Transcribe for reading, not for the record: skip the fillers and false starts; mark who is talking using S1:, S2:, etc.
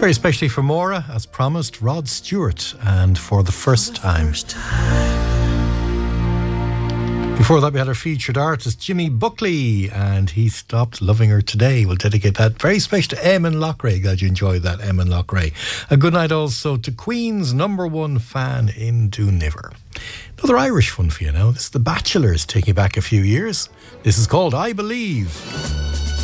S1: Very especially for Maura, as promised, Rod Stewart, and For the First Time. Before that, we had our featured artist, Jimmy Buckley, and He Stopped Loving Her Today. We'll dedicate that very special to Eamon Lochray. Glad you enjoyed that, Eamon Lochray. A good night also to Queen's #1 fan in Dooniver. Another Irish one for you now. This is The Bachelors, taking back a few years. This is called I Believe.